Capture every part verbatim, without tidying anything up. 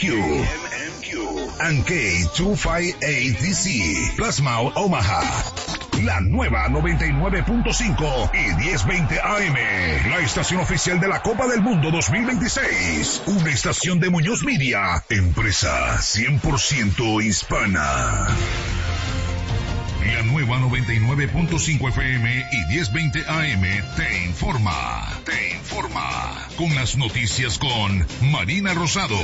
Q. and K doscientos cincuenta y ocho D C, Plasma Omaha. La nueva noventa y nueve punto cinco y diez veinte A M. La estación oficial de la Copa del Mundo dos mil veintiséis. Una estación de Muñoz Media, empresa cien por ciento hispana. La nueva noventa y nueve punto cinco F M y diez veinte A M te informa. Te informa. Con las noticias con Marina Rosado.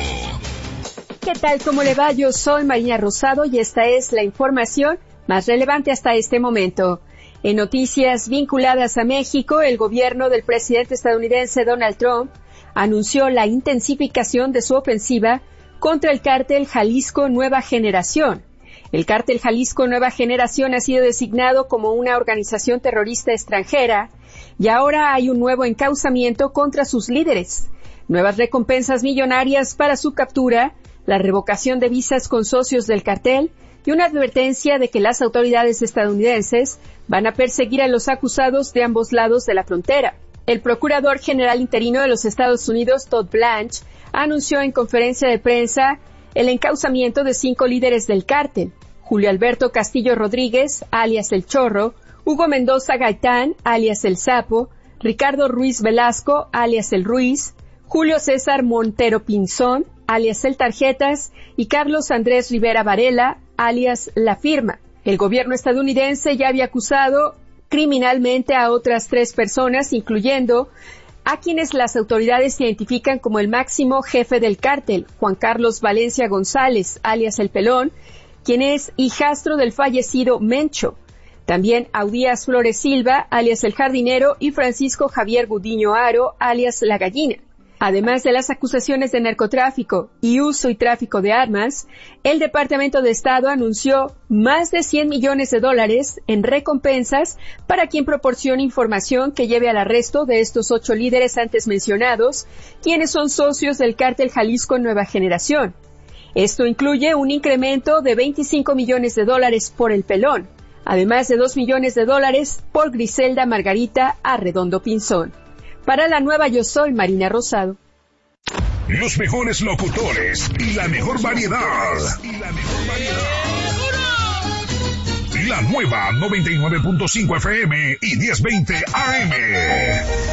¿Qué tal? ¿Cómo le va? Yo soy Marina Rosado y esta es la información más relevante hasta este momento. En noticias vinculadas a México, el gobierno del presidente estadounidense Donald Trump anunció la intensificación de su ofensiva contra el cártel Jalisco Nueva Generación. El cártel Jalisco Nueva Generación ha sido designado como una organización terrorista extranjera y ahora hay un nuevo encauzamiento contra sus líderes. Nuevas recompensas millonarias para su captura, la revocación de visas con socios del cartel y una advertencia de que las autoridades estadounidenses van a perseguir a los acusados de ambos lados de la frontera. El procurador general interino de los Estados Unidos, Todd Blanche, anunció en conferencia de prensa el encauzamiento de cinco líderes del cártel: Julio Alberto Castillo Rodríguez, alias El Chorro, Hugo Mendoza Gaitán, alias El Sapo, Ricardo Ruiz Velasco, alias El Ruiz, Julio César Montero Pinzón, alias El Tarjetas, y Carlos Andrés Rivera Varela, alias La Firma. El gobierno estadounidense ya había acusado criminalmente a otras tres personas, incluyendo a quienes las autoridades identifican como el máximo jefe del cártel, Juan Carlos Valencia González, alias El Pelón, quien es hijastro del fallecido Mencho. También Audías Flores Silva, alias El Jardinero, y Francisco Javier Gudiño Aro, alias La Gallina. Además de las acusaciones de narcotráfico y uso y tráfico de armas, el Departamento de Estado anunció más de cien millones de dólares en recompensas para quien proporcione información que lleve al arresto de estos ocho líderes antes mencionados, quienes son socios del cártel Jalisco Nueva Generación. Esto incluye un incremento de veinticinco millones de dólares por El Pelón, además de dos millones de dólares por Griselda Margarita Arredondo Pinzón. Para la nueva Yo Soy Marina Rosado. Los mejores locutores y la mejor variedad. Y la mejor variedad. La nueva noventa y nueve punto cinco F M y diez veinte A M.